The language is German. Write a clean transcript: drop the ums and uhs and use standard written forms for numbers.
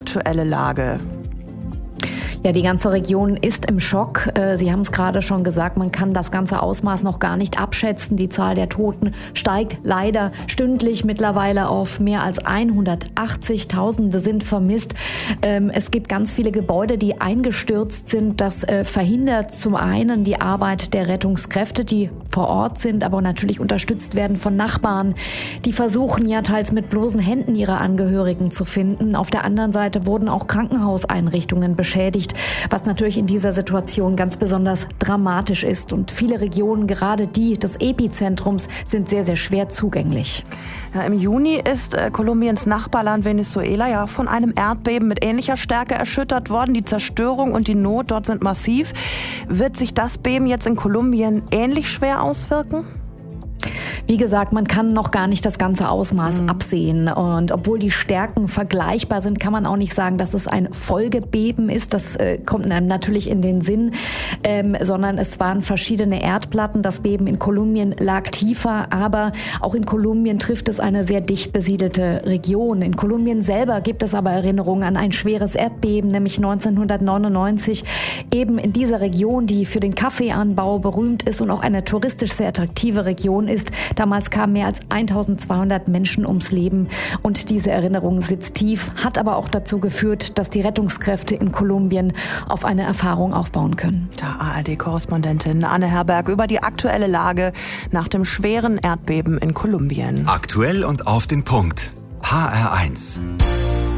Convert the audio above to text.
aktuelle Lage. Ja, die ganze Region ist im Schock. Sie haben es gerade schon gesagt, man kann das ganze Ausmaß noch gar nicht abschätzen. Die Zahl der Toten steigt leider stündlich mittlerweile auf mehr als 180.000 sind vermisst. Es gibt ganz viele Gebäude, die eingestürzt sind. Das verhindert zum einen die Arbeit der Rettungskräfte, die vor Ort sind, aber natürlich unterstützt werden von Nachbarn. Die versuchen ja teils mit bloßen Händen ihre Angehörigen zu finden. Auf der anderen Seite wurden auch Krankenhauseinrichtungen beschädigt, was natürlich in dieser Situation ganz besonders dramatisch ist. Und viele Regionen, gerade die des Epizentrums, sind sehr, sehr schwer zugänglich. Ja, im Juni ist Kolumbiens Nachbarland Venezuela ja von einem Erdbeben mit ähnlicher Stärke erschüttert worden. Die Zerstörung und die Not dort sind massiv. Wird sich das Beben jetzt in Kolumbien ähnlich schwer auswirken? Wie gesagt, man kann noch gar nicht das ganze Ausmaß absehen. Und obwohl die Stärken vergleichbar sind, kann man auch nicht sagen, dass es ein Folgebeben ist. Das kommt einem natürlich in den Sinn, sondern es waren verschiedene Erdplatten. Das Beben in Kolumbien lag tiefer, aber auch in Kolumbien trifft es eine sehr dicht besiedelte Region. In Kolumbien selber gibt es aber Erinnerungen an ein schweres Erdbeben, nämlich 1999, eben in dieser Region, die für den Kaffeeanbau berühmt ist und auch eine touristisch sehr attraktive Region ist. Damals kamen mehr als 1200 Menschen ums Leben und diese Erinnerung sitzt tief, hat aber auch dazu geführt, dass die Rettungskräfte in Kolumbien auf eine Erfahrung aufbauen können. Da ARD-Korrespondentin Anne Herberg über die aktuelle Lage nach dem schweren Erdbeben in Kolumbien. Aktuell und auf den Punkt. HR1.